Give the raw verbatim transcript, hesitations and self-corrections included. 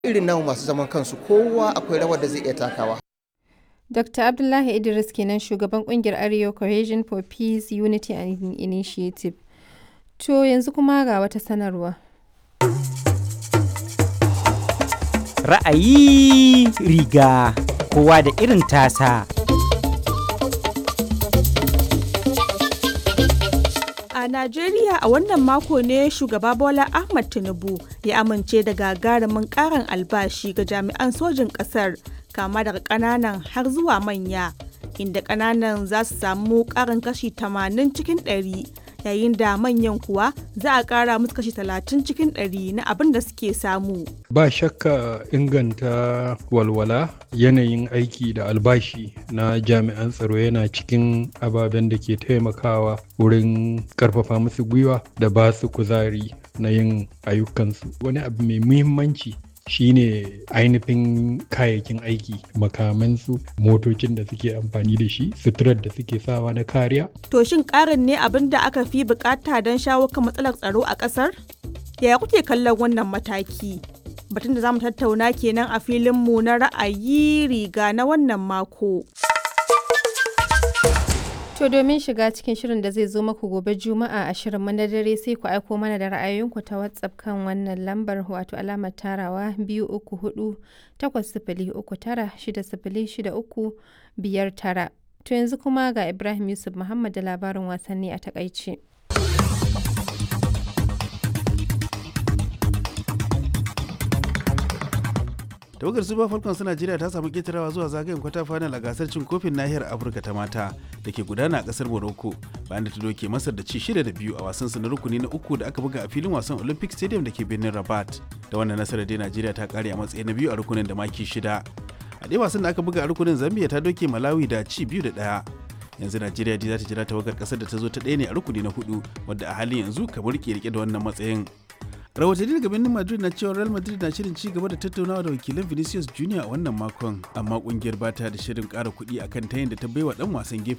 irin namu masu zaman kansu kowa akwai rawar da zai iya takawa. Dokta Abdullahi Idris kenan shugaban kungiyar Arewa Cohesion for Peace, Unity and Initiative. To yanzu kuma ga wata sanarwa. Ra'ayi riga kowa da irin tasa. A Najeriya a wannan mako ne shugaba Bola Ahmed Tinubu ya amince da gagarumin ƙarin albashi ga jami'an sojin ƙasar kama daga ƙananan har zuwa manya, inda ƙananan za su samu ƙarin kashi tamanin cikin ɗari yayin da manyan kuwa za a ƙara musu kashi talatin cikin ɗari na abin da suke samu. Ba shakka inganta walwala yanayin aiki da albashi na jami'an tsaro yana cikin ababen da ke taimakawa wurin karfafa musu gwiwa da ba su kuzari na yin ayyukansu. Wani abu mai muhimmanci shine ainihin kayayyakin aiki, makamansu, motocin da suke amfani da shi, suturar da suke sawa na kariya. To shin ƙarin ne abin da aka fi bukata don shawo kan matsalar tsaro a ƙasar? Yaya kuke kallon wannan mataki? Batun da za mu tattauna kenan a filinmu na ra'ayi riga na wannan mako. To domin shiga cikin shirin da zai zo maku gobe Juma'a a shirin na dare sai ku aiko mana da ra'ayoyinku ta WhatsApp kan wannan lambar wato alamar tarawa biyu uku hudu takwas sifili uku tara shida sifili shida uku biyar tara. To yanzu kuma ga Ibrahim Yusuf Muhammad da labarin wasanni a takaice. tawagar super falcons ta najeriya ta samu ketarawa zuwa zagayen kwata final a gasar cin kofin nahiyar afirka ta mata da ke gudana a kasar morocco bayan da ta doke masar da ci shida da biyu a wasan su na rukuni na uku da aka buga a filin wasan olympic stadium da ke birnin rabat. Da wannan nasarar dai najeriya ta kare a matsayi na biyu a rukunin da maki shida. A ɗaya wasan da aka buga a rukunin zambia ta doke malawi da ci biyu da ɗaya. Yanzu najeriya dai za ta jira tawagar kasar da ta zo ta ɗaya ne a rukuni na hudu wadda a halin yanzu kamar ke rike da wannan matsayin. Rahotanni daga birnin Madrid na cewa Real Madrid na shirin ci gaba da tattaunawa da wakilan Vinicius Junior a wannan makon, amma kungiyar bata da shirin ƙara kuɗi akan tayin da ta baiwa dan wasan gefen